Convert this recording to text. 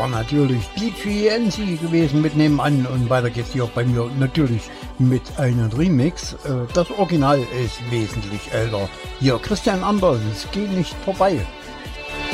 war natürlich DTNC gewesen mit Nebenan und weiter geht's hier bei mir natürlich mit einem Remix. Das Original ist wesentlich älter. Hier Christian Andersens, geh nicht vorbei.